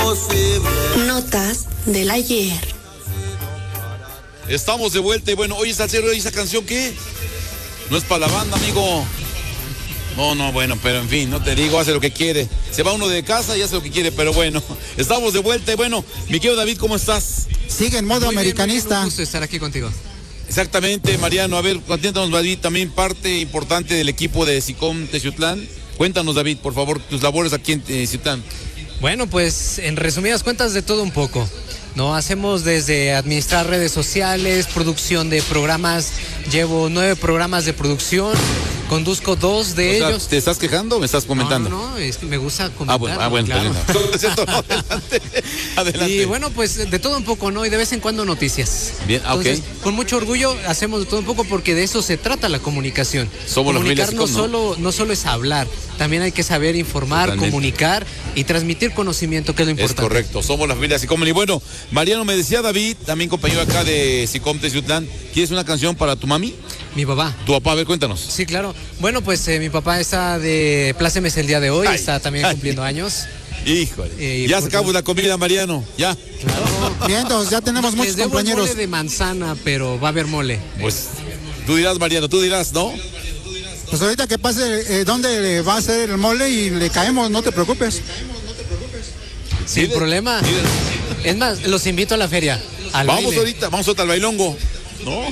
Notas del ayer. Estamos de vuelta y bueno, oye, Salcero, ¿y esa canción qué? No es para la banda, amigo. No, bueno, pero en fin, no te digo, hace lo que quiere. Se va uno de casa y hace lo que quiere, pero bueno, estamos de vuelta y bueno, mi querido David, ¿cómo estás? Sigue en modo americanista. Bien, un gusto estar aquí contigo. Exactamente, Mariano, a ver, cuéntanos, David, también parte importante del equipo de SICOM Teciutlán. Cuéntanos, David, por favor, tus labores aquí en Teciutlán. Bueno, pues en resumidas cuentas de todo un poco. No hacemos desde administrar redes sociales, producción de programas. Llevo 9 programas de producción. Conduzco 2 de ellos. ¿Te estás quejando o me estás comentando? No, es que me gusta comentar. Bueno, claro. Adelante. Y bueno, pues de todo un poco, ¿no? Y de vez en cuando noticias. Bien, Entonces, con mucho orgullo hacemos de todo un poco porque de eso se trata la comunicación. Somos comunicar los no solo es hablar, también hay que saber informar, Totalmente. Comunicar y transmitir conocimiento, que es lo importante. Es correcto, somos la familia SICOM. Y bueno, Mariano, me decía David, también compañero acá de SICOM Teciutlán, ¿quieres una canción para tu mami? Mi papá. Tu papá, a ver, cuéntanos. Sí, claro. Bueno, pues mi papá está de plácemes el día de hoy, está también cumpliendo años. Híjole, ya sacamos la comida, Mariano, ya. Claro. Bien, entonces ya tenemos muchos Les debo compañeros. mole de manzana, pero va a haber mole. Pues tú dirás, Mariano, tú dirás, ¿no? Pues ahorita que pase dónde va a ser el mole y le caemos, no te preocupes. Sin problema. Es más, los invito a la feria. Vamos ahorita al bailongo, ¿no?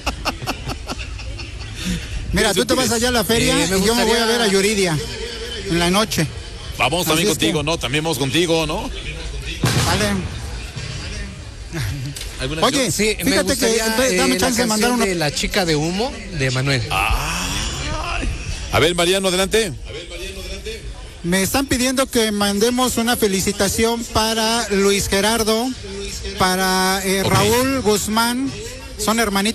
Mira, tú te vas allá a la feria y yo me voy a ver a Yuridia en la noche. Vamos también Así es contigo, que... ¿no? También vamos contigo, ¿no? Vale. Oye, sí, fíjate que dame chance de mandar una. De La chica de humo de Manuel. A ver, Mariano, adelante. Me están pidiendo que mandemos una felicitación para Luis Gerardo, para Raúl Guzmán, son hermanitos.